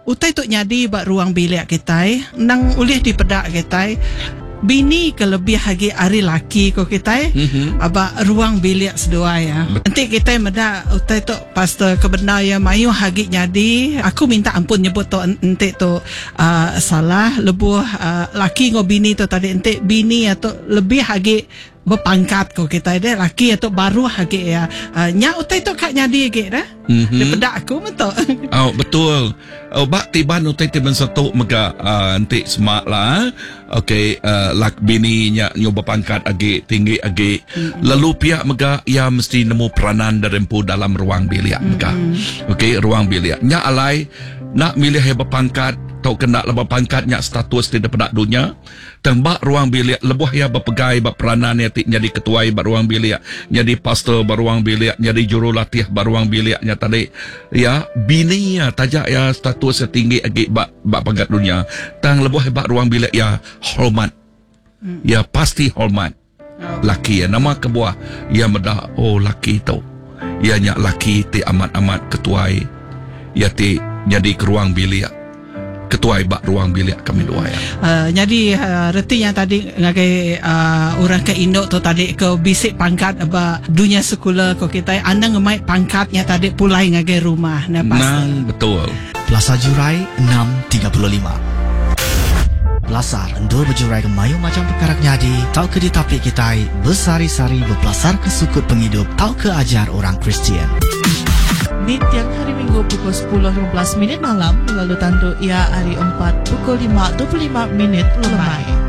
utai tu nyadi ba ruang bilik kita nang ulih di pedak kita bini kelebih hagi ari laki ko kita aba ruang bilik sedua ya. Nanti kita meda utai tu pastor kebenar ya mayu hagi nyadi aku minta ampun nyebut tu nanti tu salah lebuh laki ngo bini tu tadi nanti bini atau lebih hagi berpangkat ko kita deh laki atau baru hagi ya nya utai tu kak nyadi ge dah daripada aku betul. Oh betul. Oh bak tiban utai tiban satu mega nanti semak lah. Okay, lak bini nya nyoba pangkat agi tinggi agi lalu pihak mega ia mesti nemu peranan derempu dalam ruang bilik mega. Okay, ruang bilik nya alai nak milih heba pangkat tau kena lebih pangkatnya status di depan dunia tembak ruang bilik lebuh ya berpegai berperanan ya jadi ketua ruang bilik jadi pastor ruang bilik jadi jurulatih ruang biliknya tadi ya bini ya tajak ya status tinggi agi bak pangkat dunia tang lebuh hebat ruang bilik ya hormat ya pasti hormat laki ya nama kebuah ya medah oh laki tu ya nyak laki ti amat ketua ya ti jadi ke ruang bilik ketua ibak ruang bilik kami dua ya. Jadi reti yang tadi ngagai orang ke Indo tu tadi ke bisik pangkat aba dunia sekolah ko kita anda ngemai pangkatnya tadi pulai ngagai rumah nah nang betul. Plaza Jurai 635. Belasar endor berjurai ke mayu macam perkarak nyadi tau ke ditapik kita bersari-sari berpelasar ke sukut penghidup tau ke ajar orang Kristian. Di tiang hari Minggu pukul 10.15 malam lalu tandu ia hari 4 pukul 5.25 lemai.